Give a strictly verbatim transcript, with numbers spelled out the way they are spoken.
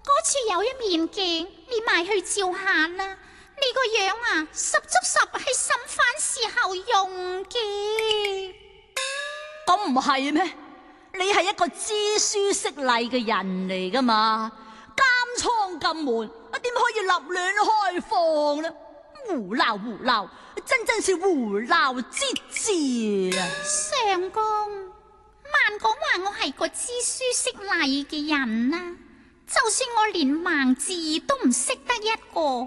嗰處有一面鏡，你埋去照下啦。你個樣啊，十足十係審犯時候用嘅。 咁唔係咩？你係一個知書識禮嘅人嚟噶嘛？監倉咁悶，點可以立亂開放呢？胡鬧胡鬧，真真是胡鬧之至啊！ 相公，慢講話我係個知書識禮嘅人啊，就算我連盲字都唔識得一個，